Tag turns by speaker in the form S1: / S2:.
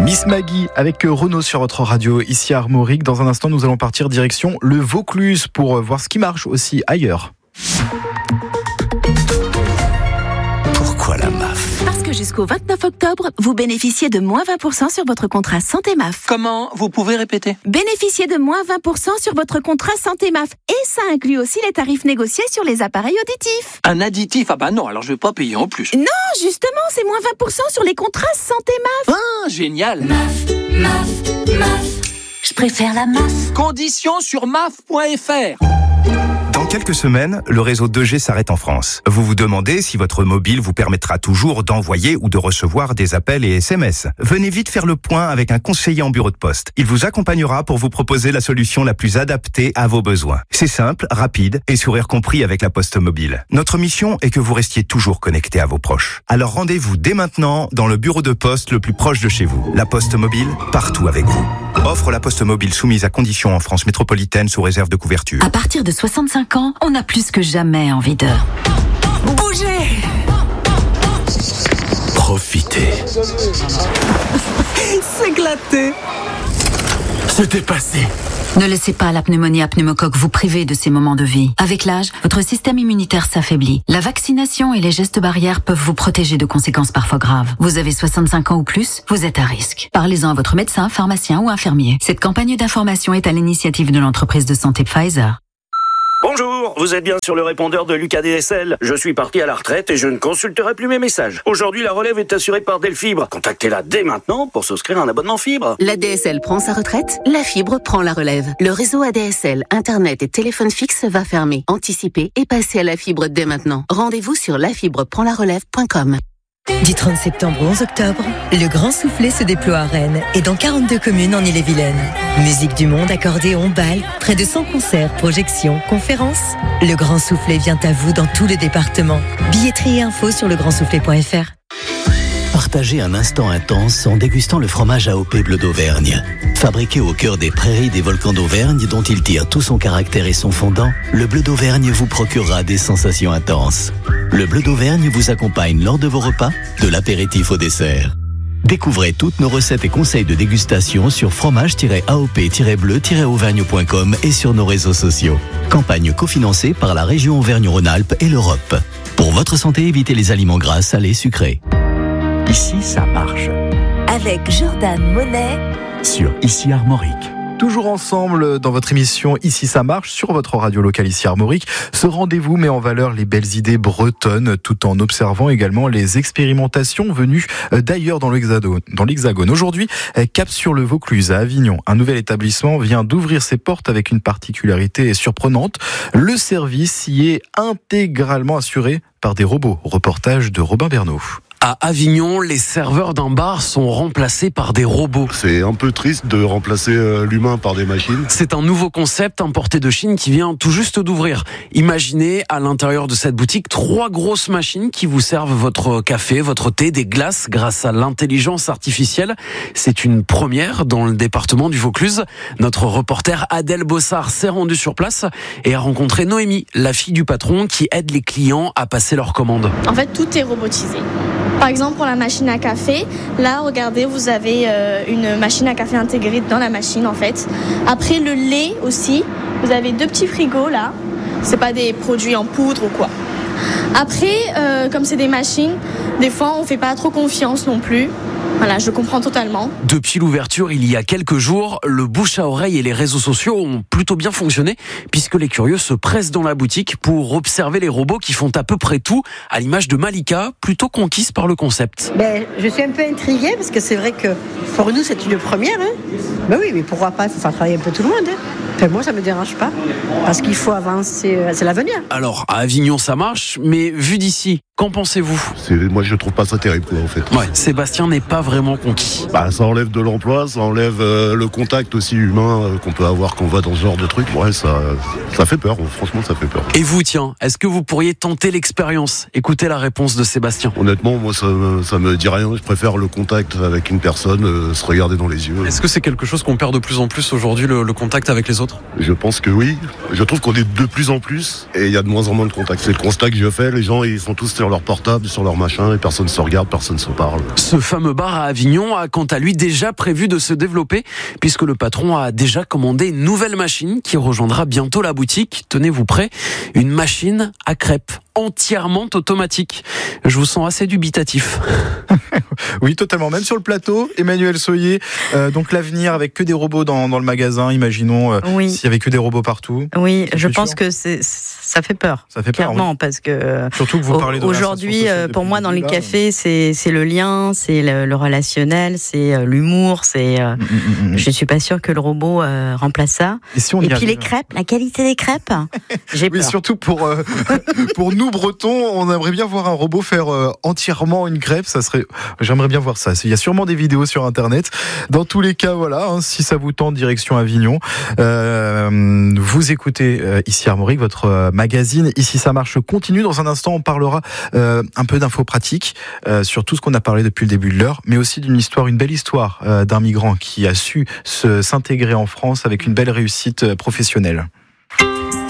S1: Miss Maggie avec Renaud sur votre radio ici à Armorique. Dans un instant, nous allons partir direction le Vaucluse pour voir ce qui marche aussi ailleurs.
S2: Pourquoi la MAF ?
S3: Parce que jusqu'au 29 octobre, vous bénéficiez de moins 20% sur votre contrat Santé MAF.
S2: Comment ? Vous pouvez répéter ?
S3: Bénéficiez de moins 20% sur votre contrat Santé MAF. Et ça inclut aussi les tarifs négociés sur les appareils auditifs.
S2: Un additif ? Ah bah non, alors je vais pas payer en plus.
S3: Non, justement, c'est moins 20% sur les contrats Santé MAF.
S2: Ah, génial !
S4: MAF. Je préfère la MAF.
S2: Conditions sur maf.fr.
S5: Dans quelques semaines, le réseau 2G s'arrête en France. Vous vous demandez si votre mobile vous permettra toujours d'envoyer ou de recevoir des appels et SMS. Venez vite faire le point avec un conseiller en bureau de poste. Il vous accompagnera pour vous proposer la solution la plus adaptée à vos besoins. C'est simple, rapide et sourire compris avec la Poste Mobile. Notre mission est que vous restiez toujours connecté à vos proches. Alors rendez-vous dès maintenant dans le bureau de poste le plus proche de chez vous. La Poste Mobile, partout avec vous. Offre la Poste Mobile soumise à conditions en France métropolitaine sous réserve de couverture.
S6: À partir de 65 ans, on a plus que jamais envie de bouger.
S7: Profitez.
S6: S'éclater.
S7: Se dépasser.
S6: Ne laissez pas la pneumonie à pneumocoque vous priver de ces moments de vie. Avec l'âge, votre système immunitaire s'affaiblit. La vaccination et les gestes barrières peuvent vous protéger de conséquences parfois graves. Vous avez 65 ans ou plus, vous êtes à risque. Parlez-en à votre médecin, pharmacien ou infirmier. Cette campagne d'information est à l'initiative de l'entreprise de santé Pfizer.
S8: Bonjour, vous êtes bien sur le répondeur de Lucas DSL. Je suis parti à la retraite et je ne consulterai plus mes messages. Aujourd'hui, la relève est assurée par Delfibre. Contactez-la dès maintenant pour souscrire un abonnement fibre.
S3: L'ADSL prend sa retraite, la fibre prend la relève. Le réseau ADSL, Internet et téléphone fixe va fermer. Anticipez et passez à la fibre dès maintenant. Rendez-vous sur lafibreprendlarelève.com.
S9: Du 30 septembre au 11 octobre, le Grand Soufflet se déploie à Rennes et dans 42 communes en Ille-et-Vilaine. Musique du monde, accordéon, bal, près de 100 concerts, projections, conférences. Le Grand Soufflet vient à vous dans tout le département. Billetterie et infos sur legrandsoufflet.fr.
S7: Partagez un instant intense en dégustant le fromage AOP Bleu d'Auvergne. Fabriqué au cœur des prairies des volcans d'Auvergne dont il tire tout son caractère et son fondant, le Bleu d'Auvergne vous procurera des sensations intenses. Le Bleu d'Auvergne vous accompagne lors de vos repas, de l'apéritif au dessert. Découvrez toutes nos recettes et conseils de dégustation sur fromage-aop-bleu-auvergne.com et sur nos réseaux sociaux. Campagne cofinancée par la région Auvergne-Rhône-Alpes et l'Europe. Pour votre santé, évitez les aliments gras, salés, sucrés.
S2: Ici, ça marche.
S4: Avec Jordan Monet
S7: Sur Ici Armorique.
S1: Toujours ensemble dans votre émission Ici ça marche sur votre radio locale ici Armorique. Ce rendez-vous met en valeur les belles idées bretonnes tout en observant également les expérimentations venues d'ailleurs dans l'Hexagone. Aujourd'hui, cap sur le Vaucluse à Avignon. Un nouvel établissement vient d'ouvrir ses portes avec une particularité surprenante. Le service y est intégralement assuré par des robots. Reportage de Robin Bernot.
S10: À Avignon, les serveurs d'un bar sont remplacés par des robots.
S11: C'est un peu triste de remplacer l'humain par des machines.
S10: C'est un nouveau concept importé de Chine qui vient tout juste d'ouvrir. Imaginez à l'intérieur de cette boutique 3 grosses machines qui vous servent votre café, votre thé, des glaces grâce à l'intelligence artificielle. C'est une première dans le département du Vaucluse. Notre reporter Adèle Bossard s'est rendue sur place et a rencontré Noémie, la fille du patron qui aide les clients à passer leurs commandes.
S12: En fait, tout est robotisé. Par exemple, pour la machine à café, là, regardez, vous avez une machine à café intégrée dans la machine, en fait. Après, le lait aussi, vous avez 2 petits frigos, là. C'est pas des produits en poudre ou quoi. Après, comme c'est des machines, des fois, on fait pas trop confiance non plus. Voilà, je comprends totalement.
S10: Depuis l'ouverture, il y a quelques jours, le bouche à oreille et les réseaux sociaux ont plutôt bien fonctionné puisque les curieux se pressent dans la boutique pour observer les robots qui font à peu près tout, à l'image de Malika, plutôt conquise par le concept.
S13: Je suis un peu intriguée parce que c'est vrai que pour nous, c'est une première. Oui, mais pourquoi pas, il faut faire travailler un peu tout le monde. Enfin, moi, ça me dérange pas parce qu'il faut avancer, c'est l'avenir.
S10: Alors, à Avignon, ça marche, mais vu d'ici, qu'en pensez-vous ?
S11: Moi, je trouve pas ça terrible, quoi, en fait.
S10: Ouais, Sébastien n'est pas vraiment conquis.
S11: Ça enlève de l'emploi, ça enlève le contact aussi humain qu'on peut avoir quand on va dans ce genre de truc. Ouais, ça fait peur, franchement, ça fait peur.
S10: Et vous, tiens, est-ce que vous pourriez tenter l'expérience ? Écoutez la réponse de Sébastien.
S11: Honnêtement, moi, ça me dit rien. Je préfère le contact avec une personne, se regarder dans les yeux.
S10: Est-ce que c'est quelque chose qu'on perd de plus en plus aujourd'hui, le contact avec les autres ?
S11: Je pense que oui. Je trouve qu'on est de plus en plus et il y a de moins en moins de contact. C'est le constat que je fais. Les gens, ils sont tous sur leur portable, sur leur machin, et personne se regarde, personne se parle.
S10: Ce fameux bar à Avignon a quant à lui déjà prévu de se développer, puisque le patron a déjà commandé une nouvelle machine qui rejoindra bientôt la boutique. Tenez-vous prêt, une machine à crêpes entièrement automatique. Je vous sens assez dubitatif.
S1: Oui, totalement. Même sur le plateau, Emmanuel Soyer, donc l'avenir avec que des robots dans le magasin, imaginons s'il y avait que des robots partout.
S14: Oui, je pense que ça fait peur.
S1: Ça fait peur,
S14: clairement,
S1: oui.
S14: Parce que
S1: surtout que vous parlez
S14: aujourd'hui, pour moi, dans les cafés, c'est le lien, c'est le relationnel, c'est l'humour, je suis pas sûre que le robot remplace ça. Et puis les crêpes, la qualité des crêpes, j'ai peur.
S1: Oui, surtout pour nous Bretons, on aimerait bien voir un robot faire entièrement une crêpe. J'aimerais bien voir ça. Il y a sûrement des vidéos sur Internet. Dans tous les cas, voilà, si ça vous tente, direction Avignon. Vous écoutez ici Armorique, votre magazine. Ici ça marche continue. Dans un instant, on parlera un peu d'infos pratiques sur tout ce qu'on a parlé depuis le début de l'heure, mais aussi d'une histoire, une belle histoire d'un migrant qui a su s'intégrer en France avec une belle réussite professionnelle.